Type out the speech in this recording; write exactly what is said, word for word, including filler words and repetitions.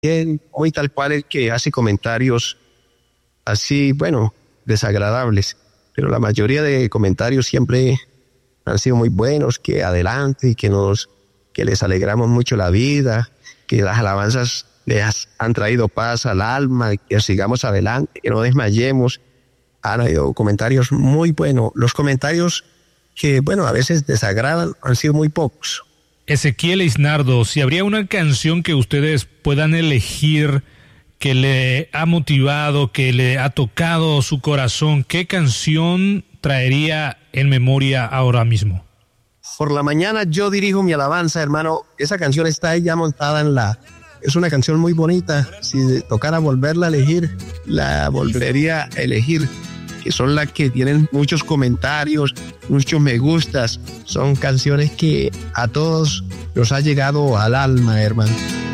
muy tal cual el que hace comentarios así, bueno, desagradables, pero la mayoría de comentarios siempre han sido muy buenos, que adelante, que nos, que les alegramos mucho la vida, que las alabanzas les han traído paz al alma, que sigamos adelante, que no desmayemos. Han habido comentarios muy buenos. Los comentarios que, bueno, a veces desagradan han sido muy pocos. Ezequiel Isnardo, si habría una canción que ustedes puedan elegir que le ha motivado, que le ha tocado su corazón, ¿qué canción traería en memoria ahora mismo? Por la mañana yo dirijo mi alabanza, hermano. Esa canción está ahí ya montada en la... Es una canción muy bonita. Si tocara volverla a elegir, la volvería a elegir. Que son las que tienen muchos comentarios, muchos me gustas. Son canciones que a todos nos ha llegado al alma, hermano.